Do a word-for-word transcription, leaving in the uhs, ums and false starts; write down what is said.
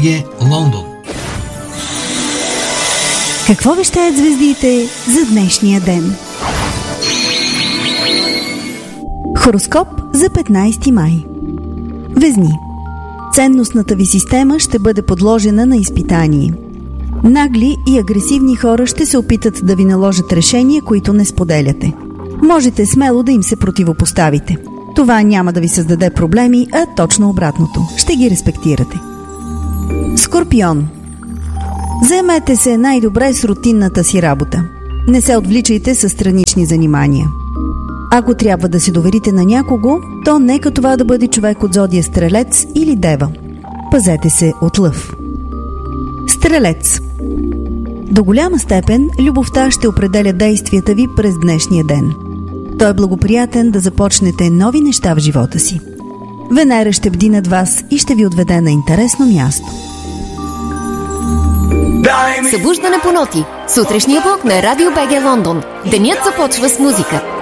БГ Лондон. Какво вещаят звездите за днешния ден? Хороскоп за петнайсети май. Везни. Ценностната ви система ще бъде подложена на изпитание. Нагли и агресивни хора ще се опитат да ви наложат решения, които не споделяте. Можете смело да им се противопоставите. Това няма да ви създаде проблеми, а точно обратното. Ще ги респектирате. Скорпион. Заемете се най-добре с рутинната си работа. Не се отвличайте със странични занимания. Ако трябва да се доверите на някого, то нека това да бъде човек от зодия Стрелец или Дева. Пазете се от лъв. Стрелец. До голяма степен любовта ще определя действията ви през днешния ден. Той е благоприятен да започнете нови неща в живота си. Венера ще бди над вас и ще ви отведе на интересно място. Събуждане по ноти. Сутрешния блок на Радио БГ Лондон. Денят започва с музика.